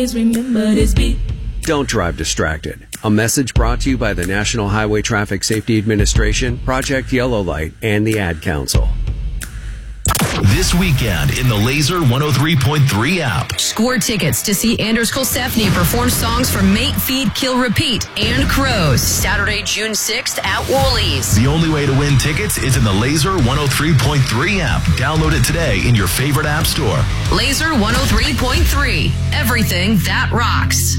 remember this beat. Don't drive distracted. A message brought to you by the National Highway Traffic Safety Administration, Project Yellow Light, and the Ad Council. This weekend in the Laser 103.3 app. Score tickets to see Anders Kolsefny perform songs from Mate, Feed, Kill, Repeat, and Crows. Saturday, June 6th at Woolies. The only way to win tickets is in the Laser 103.3 app. Download it today in your favorite app store. Laser 103.3. Everything that rocks.